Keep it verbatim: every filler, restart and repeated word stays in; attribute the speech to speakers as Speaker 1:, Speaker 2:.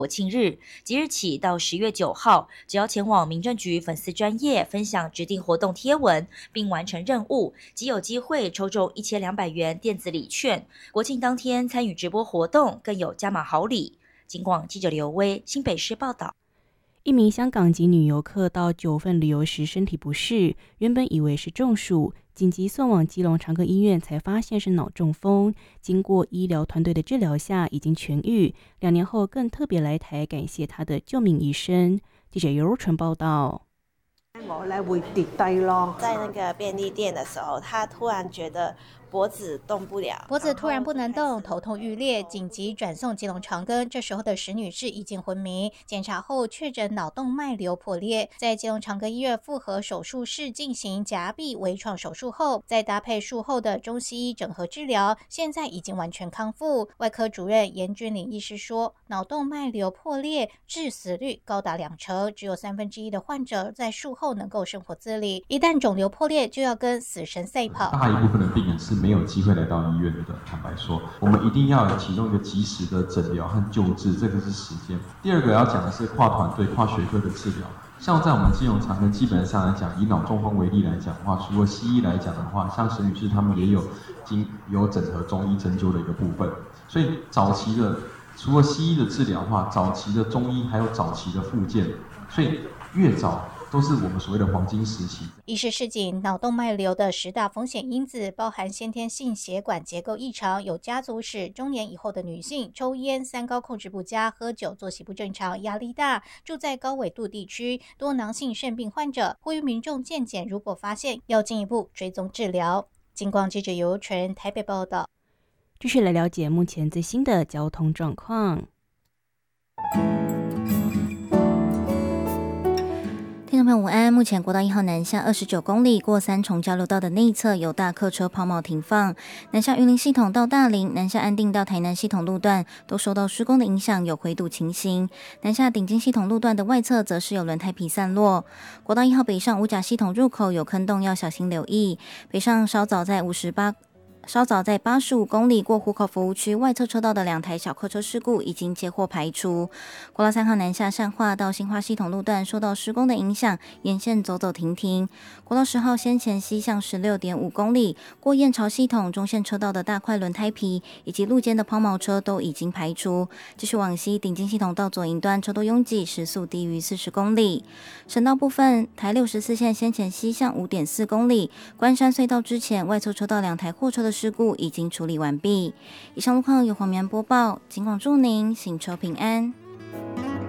Speaker 1: 国庆日，即日起到十月九号，只要前往民政局粉丝专页分享指定活动贴文，并完成任务，即有机会抽中一千两百元电子礼券。国庆当天参与直播活动，更有加码好礼。警广记者刘威新北市报道。
Speaker 2: 一名香港籍女游客到九份旅游时身体不适，原本以为是中暑，紧急送往基隆长庚医院，才发现是脑中风。经过医疗团队的治疗下，已经痊愈。两年后更特别来台感谢他的救命医生。记者尤如纯报道。
Speaker 3: 我咧会跌低咯，
Speaker 4: 在那个便利店的时候，他突然觉得脖子动不了，
Speaker 5: 脖子突然不能动，头痛欲裂，紧急转送基隆长庚。这时候的石女士已经昏迷，检查后确诊脑动脉瘤破裂，在基隆长庚医院复合手术室进行夹臂微创手术后，再搭配术后的中西医整合治疗，现在已经完全康复。外科主任严君岭医师说，脑动脉瘤破裂致死率高达两成，只有三分之一的患者在术后能够生活自理，一旦肿瘤破裂，就要跟死神赛跑。
Speaker 6: 大一部分的病人是没有机会来到医院的，坦白说，我们一定要启动一个及时的诊疗和救治，这个是时间。第二个要讲的是跨团队、跨学科的治疗。像在我们基隆长庚，基本上来讲，以脑中风为例来讲的话，除了西医来讲的话，像沈女士他们也有经有整合中医针灸的一个部分，所以早期的除了西医的治疗的话，早期的中医还有早期的复健，所以越早都是我们所谓的黄金时期。
Speaker 5: 医师示警，脑动脉瘤的十大风险因子包含先天性血管结构异常、有家族史、中年以后的女性、抽烟、三高控制不佳、喝酒、作息不正常、压力大、住在高纬度地区、多囊性肾病患者。呼吁民众健检，如果发现，要进一步追踪治疗。警广记者尤纯台北报道。
Speaker 2: 继续来了解目前最新的交通状况。
Speaker 7: 听众朋友午安，目前国道一号南下二十九公里过三重交流道的内侧有大客车抛锚停放，南下云林系统到大林、南下安定到台南系统路段都受到施工的影响，有回堵情形。南下顶金系统路段的外侧则是有轮胎皮散落。国道一号北上五甲系统入口有坑洞，要小心留意。北上稍早在五十八。稍早在八十五公里过湖口服务区外侧车道的两台小客车事故已经接获排除。国道三号南下善化到新化系统路段受到施工的影响，沿线走走停停。国道十号先前西向 十六点五公里过燕巢系统中线车道的大块轮胎皮以及路肩的抛锚车都已经排除。继续往西顶金系统到左营端车多拥挤，时速低于四十公里。省道部分，台六十四线先前西向 五点四公里关山隧道之前外侧车道两台货车的事故已经处理完毕。以上路况由黄棉播报，警广祝您行车平安。